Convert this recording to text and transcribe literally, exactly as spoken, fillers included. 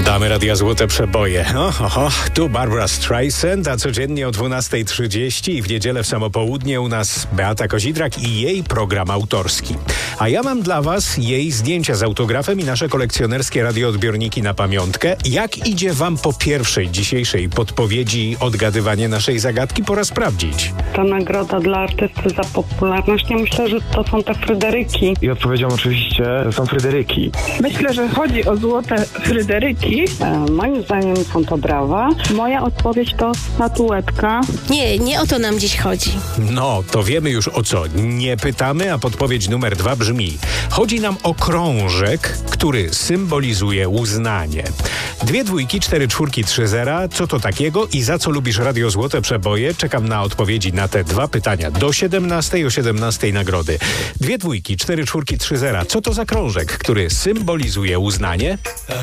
Damy Radia Złote Przeboje. Oho, oho, tu Barbara Streisand, a codziennie o dwunasta trzydzieści i w niedzielę w samo południe u nas Beata Kozidrak i jej program autorski. A ja mam dla was jej zdjęcia z autografem i nasze kolekcjonerskie radioodbiorniki na pamiątkę. Jak idzie wam po pierwszej dzisiejszej podpowiedzi i odgadywanie naszej zagadki? Pora sprawdzić. Ta nagroda dla artysty za popularność, ja myślę, że to są te Fryderyki. I odpowiedzią oczywiście są Fryderyki. Myślę, że chodzi o złote Fryderyki. E, moim zdaniem są to brawa. Moja odpowiedź to statuetka. Nie, nie o to nam dziś chodzi. No, to wiemy już o co nie pytamy, a podpowiedź numer dwa brzmi: chodzi nam o krążek, który symbolizuje uznanie. Dwie dwójki, cztery czwórki, trzy zera. Co to takiego i za co lubisz Radio Złote Przeboje? Czekam na odpowiedzi na te dwa pytania do siedemnastej, o siedemnastej nagrody. Dwie dwójki, cztery czwórki, trzy zera. Co to za krążek, który symbolizuje uznanie?